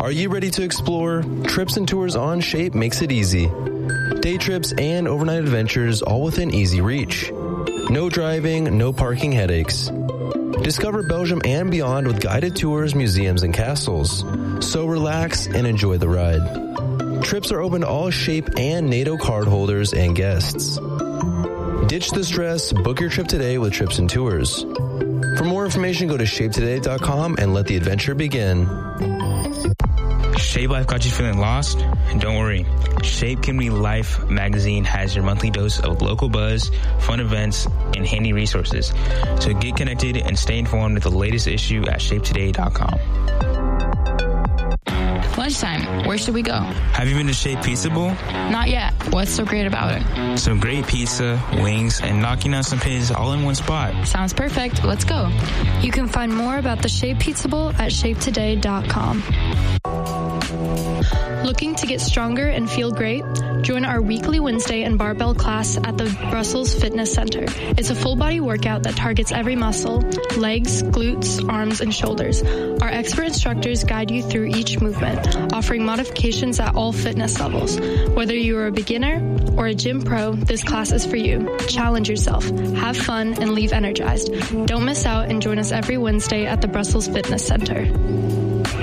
Are you ready to explore? Trips and Tours on Shape makes it easy. Day trips and overnight adventures all within easy reach. No driving, no parking headaches. Discover Belgium and beyond with guided tours, museums, and castles. So relax and enjoy the ride. Trips are open to all Shape and NATO cardholders and guests. Ditch the stress, book your trip today with Trips and Tours. For more information, go to shapetoday.com and let the adventure begin. Shape Life got you feeling lost? Don't worry. Shape Community Life magazine has your monthly dose of local buzz, fun events, and handy resources. So get connected and stay informed with the latest issue at shapetoday.com. Lunchtime. Where should we go? Have you been to Shape Pizza Bowl? Not yet. What's so great about it? Some great pizza, wings, and knocking out some pigs all in one spot. Sounds perfect. Let's go. You can find more about the Shape Pizza Bowl at shapetoday.com. Looking to get stronger and feel great? Join our weekly Wednesday and barbell class at the Brussels Fitness Center. It's a full-body workout that targets every muscle, legs, glutes, arms, and shoulders. Our expert instructors guide you through each movement, offering modifications at all fitness levels. Whether you are a beginner or a gym pro, this class is for you. Challenge yourself, have fun, and leave energized. Don't miss out and join us every Wednesday at the Brussels Fitness Center.